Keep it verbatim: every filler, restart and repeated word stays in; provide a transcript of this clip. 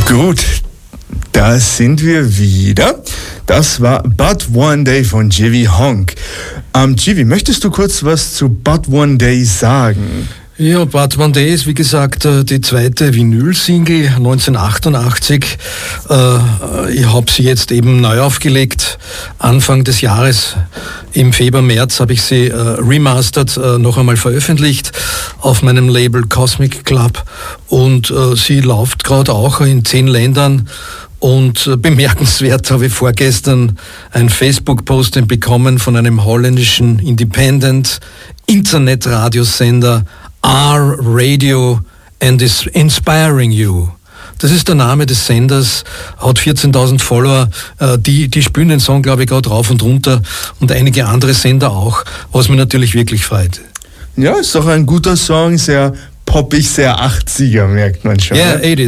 Gut, da sind wir wieder. Das war But One Day von Jivi Honk. Ähm, Jivi, möchtest du kurz was zu But One Day sagen? Ja, But One Day ist wie gesagt die zweite Vinyl-Single neunzehnhundertachtundachtzig. Ich habe sie jetzt eben neu aufgelegt. Anfang des Jahres, im Februar, März, habe ich sie remastered, noch einmal veröffentlicht auf meinem Label Cosmic Club. Und sie läuft gerade auch in zehn Ländern. Und bemerkenswert habe ich vorgestern einen Facebook-Post bekommen von einem holländischen Independent Internet-Radiosender R Radio and is inspiring you. Das ist der Name des Senders, hat vierzehntausend Follower, die, die spielen den Song, glaube ich, gerade rauf und runter und einige andere Sender auch, was mich natürlich wirklich freut. Ja, ist doch ein guter Song, sehr poppig, sehr achtziger, merkt man schon. Ja, yeah, it is.